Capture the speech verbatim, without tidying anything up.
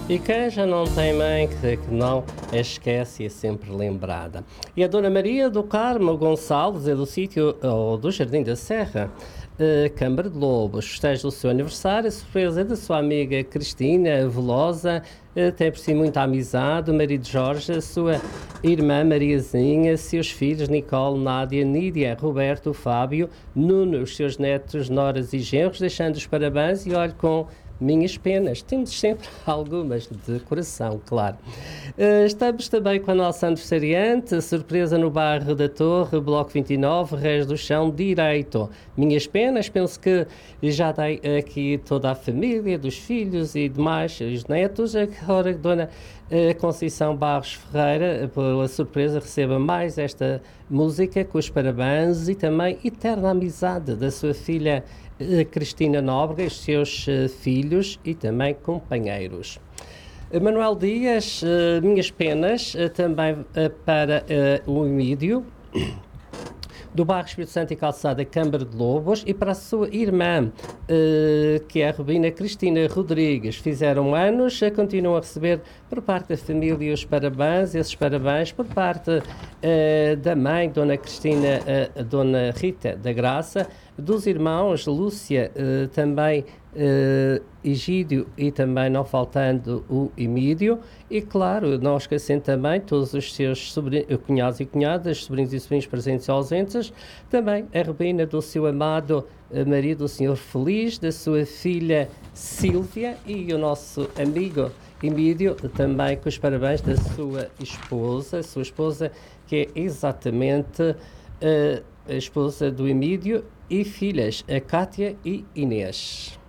E quem já não tem mãe que, que não a esquece e é sempre lembrada. E a Dona Maria do Carmo Gonçalves é do sítio ou do Jardim da Serra, eh, Câmara de Lobos. Festeja o seu aniversário, a surpresa da sua amiga Cristina Velosa, eh, tem por si muita amizade, o marido Jorge, a sua irmã Mariazinha, seus filhos Nicole, Nádia, Nídia, Roberto, Fábio, Nuno, os seus netos, noras e genros, deixando os parabéns e olho com minhas penas. Temos sempre algumas de coração, claro. Uh, estamos também com a nossa aniversariante, surpresa no bairro da Torre, Bloco vinte e nove, Reis do Chão Direito. Minhas penas, penso que já dei aqui toda a família, dos filhos e demais, os netos. Agora, Dona uh, Conceição Barros Ferreira, pela surpresa, receba mais esta música com os parabéns e também eterna amizade da sua filha Cristina Nóbrega, os seus uh, filhos e também companheiros. Uh, Manuel Dias, uh, minhas penas, uh, também uh, para uh, o Emídio, do bairro Espírito Santo e Calçada, Câmara de Lobos, e para a sua irmã, uh, que é a Rubina Cristina Rodrigues. Fizeram anos, uh, continuam a receber por parte da família os parabéns, esses parabéns por parte uh, da mãe, Dona Cristina, uh, Dona Rita da Graça, dos irmãos Lúcia, uh, também uh, Egídio e também não faltando o Emídio, e claro, não esquecendo também todos os seus sobrinhos, cunhados e cunhadas, sobrinhos e sobrinhos presentes e ausentes, também a Rubina do seu amado uh, marido, o senhor Feliz, da sua filha Sílvia e o nosso amigo Emídio, também com os parabéns da sua esposa, a sua esposa que é exatamente uh, a esposa do Emídio, e filhas, a Cátia e Inês.